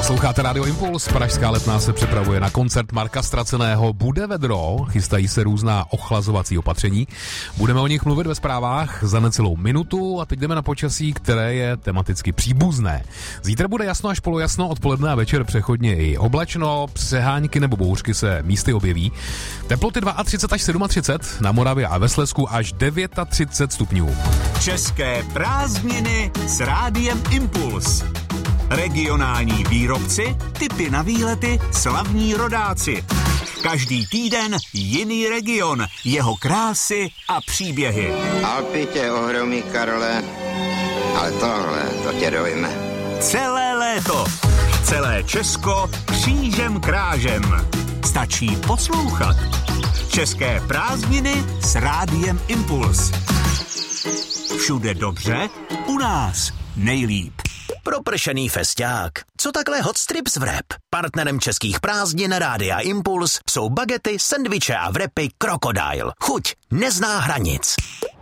Posloucháte Radio Impuls, Pražská Letná se připravuje na koncert Marka Ztraceného. Bude vedro, chystají se různá ochlazovací opatření. Budeme o nich mluvit ve zprávách za necelou minutu a teď jdeme na počasí, které je tematicky příbuzné. Zítra bude jasno až polojasno, odpoledne a večer přechodně i oblačno, přehánky nebo bouřky se místy objeví. Teploty 32 až 37, na Moravě a ve Slezsku až 39 stupňů. České prázdniny s Rádiem Impuls. Regionální výrobci, tipy na výlety, slavní rodáci. Každý týden jiný region, jeho krásy a příběhy. Alpy tě ohromí, Karole, ale tohle, to tě dojme. Celé léto, celé Česko křížem krážem. Stačí poslouchat. České prázdniny s Rádiem Impuls. Všude dobře, u nás nejlíp. Propršený fesťák. Co takhle Hot Strips Wrap? Partnerem českých prázdnin Rádia Impuls jsou bagety, sendviče a wrapy Crocodile. Chuť nezná hranic.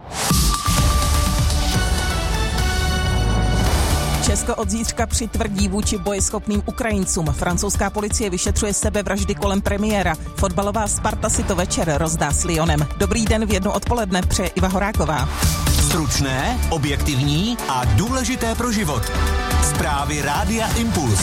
Česko od zítřka přitvrdí vůči bojeschopným Ukrajincům. Francouzská policie vyšetřuje sebevraždy kolem premiéra. Fotbalová Sparta si to večer rozdá s Lyonem. Dobrý den, v 1 odpoledne přeje Iva Horáková. Stručné, objektivní a důležité pro život. Zprávy Rádia Impuls.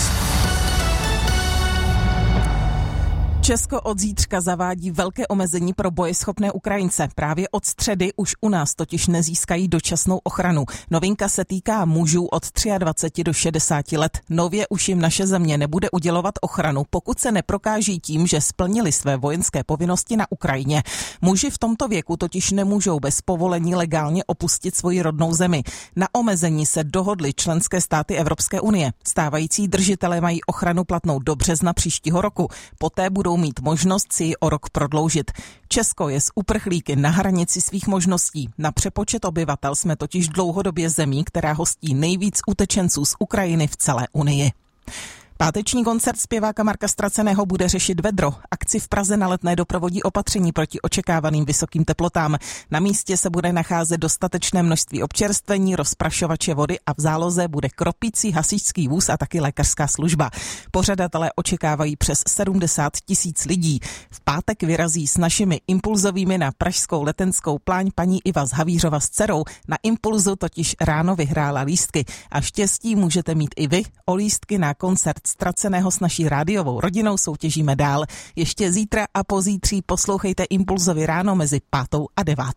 Česko od zítřka zavádí velké omezení pro bojeschopné Ukrajince. Právě od středy už u nás totiž nezískají dočasnou ochranu. Novinka se týká mužů od 23 do 60 let. Nově už jim naše země nebude udělovat ochranu, pokud se neprokáží tím, že splnili své vojenské povinnosti na Ukrajině. Muži v tomto věku totiž nemůžou bez povolení legálně opustit svoji rodnou zemi. Na omezení se dohodly členské státy Evropské unie. Stávající držitelé mají ochranu platnou do března příštího roku. Poté budou mít možnost si ji o rok prodloužit. Česko je s uprchlíky na hranici svých možností. Na přepočet obyvatel jsme totiž dlouhodobě zemí, která hostí nejvíc utečenců z Ukrajiny v celé Unii. Páteční koncert zpěváka Marka Ztraceného bude řešit vedro. Akci v Praze na Letné doprovodí opatření proti očekávaným vysokým teplotám. Na místě se bude nacházet dostatečné množství občerstvení, rozprašovače vody a v záloze bude kropící hasičský vůz a taky lékařská služba. Pořadatelé očekávají přes 70 000 lidí. V pátek vyrazí s našimi impulzovými na pražskou letenskou pláň paní Iva z Havířova s dcerou. Na Impulzu totiž ráno vyhrála lístky a štěstí můžete mít i vy. O lístky na koncert Ztraceného s naší rádiovou rodinou soutěžíme dál. Ještě zítra a pozítří poslouchejte Impulzovi ráno mezi 5. a 9.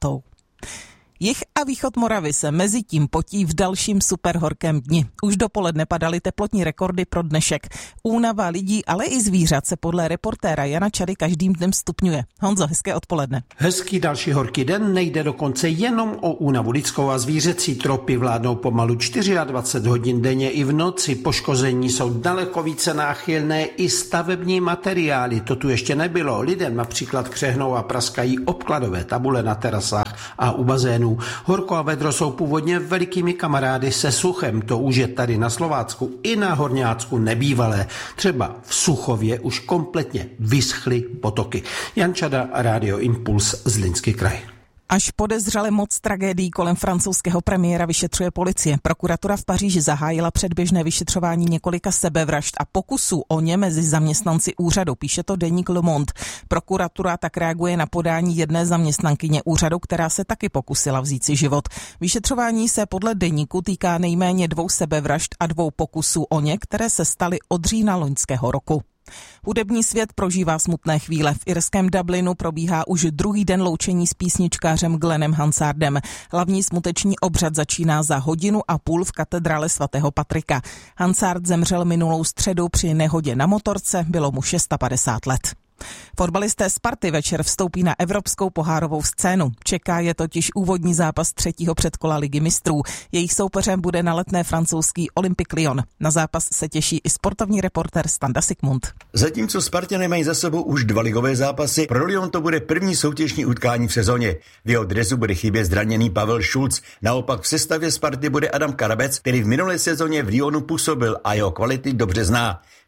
Jih a východ Moravy se mezi tím potí v dalším superhorkém dni. Už dopoledne padaly teplotní rekordy pro dnešek. Únava lidí, ale i zvířat se podle reportéra Jana Čady každým dnem stupňuje. Honzo, hezké odpoledne. Hezký další horký den, nejde dokonce jenom o únavu lidskou a zvířecí. Tropy vládnou pomalu 24 hodin denně i v noci. Poškození jsou daleko více náchylné i stavební materiály. To tu ještě nebylo. Lidem například křehnou a praskají obkladové tabule na terasách a u bazénů. Horko a vedro jsou původně velikými kamarády se suchem. To už je tady na Slovácku i na Horňácku nebývalé. Třeba v Suchově už kompletně vyschly potoky. Jan Čada, Radio Impuls, Zlínský kraj. Až podezřele moc tragédií kolem francouzského premiéra vyšetřuje policie. Prokuratura v Paříži zahájila předběžné vyšetřování několika sebevražd a pokusů o ně mezi zaměstnanci úřadu, píše to deník Le Monde. Prokuratura tak reaguje na podání jedné zaměstnankyně úřadu, která se taky pokusila vzít si život. Vyšetřování se podle deníku týká nejméně 2 sebevražd a 2 pokusů o ně, které se staly od října loňského roku. Hudební svět prožívá smutné chvíle. V irském Dublinu probíhá už druhý den loučení s písničkářem Glennem Hansardem. Hlavní smuteční obřad začíná za 1,5 hodiny v katedrále svatého Patrika. Hansard zemřel minulou středu při nehodě na motorce, bylo mu 56 let. Fotbalisté Sparty večer vstoupí na evropskou pohárovou scénu. Čeká je totiž úvodní zápas 3. předkola Ligy mistrů. Jejich soupeřem bude na Letné francouzský Olympique Lyon. Na zápas se těší i sportovní reportér Standa Sigmund. Zatímco Spartěné mají za sebou už 2 ligové zápasy, pro Lyon to bude první soutěžní utkání v sezóně. V jeho dresu bude chybět zraněný Pavel Šulc. Naopak v sestavě Sparty bude Adam Karabec, který v minulé sezóně v Lyonu působil a jeho kvality dobře zná.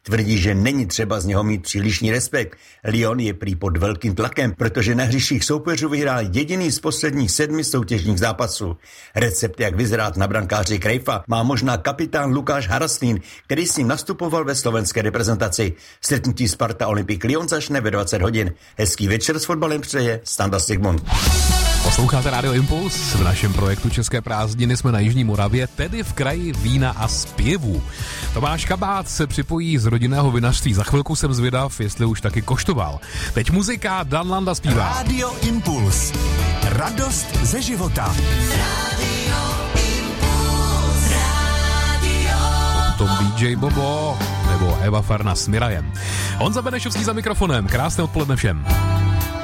Tvrdí, že není třeba z něho mít přílišný respekt. Lyon je prý pod velkým tlakem, protože na hřištích soupeřů vyhrál jediný z posledních 7 soutěžních zápasů. Recept, jak vyzrát na brankáři Krejfa, má možná kapitán Lukáš Haraslín, který s ním nastupoval ve slovenské reprezentaci. Stretnutí Sparta Olympik Lyon začne ve 20 hodin. Hezký večer s fotbalem přeje Standa Sigmund. Posloucháte Radio Impuls. V našem projektu České prázdniny jsme na Jižní Moravě, tedy v kraji vína a zpěvů. Tomáš Kabát se připojí z rodinného vinařství. Za chvilku jsem zvědav, jestli už taky koštoval. Teď muzika, Dan Landa zpívá. Radio Impuls. Radost ze života. Tom DJ Bobo nebo Eva Farna s Mirajem. Honza Benešovský za mikrofonem. Krásné odpoledne všem.